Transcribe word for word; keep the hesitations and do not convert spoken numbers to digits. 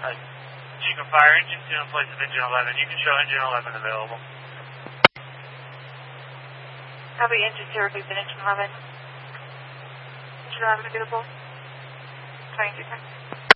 Uh, you can fire engine two in place of engine eleven. You can show engine eleven available. Copy engine two, repeat engine eleven. Engine eleven available. twenty-two times.